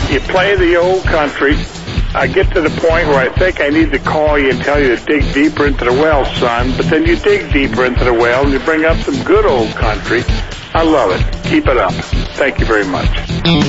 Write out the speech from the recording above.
You play the old country. I get to the point where I think I need to call you and tell you to dig deeper into the well, son. But then you dig deeper into the well and you bring up some good old country. I love it. Keep it up. Thank you very much.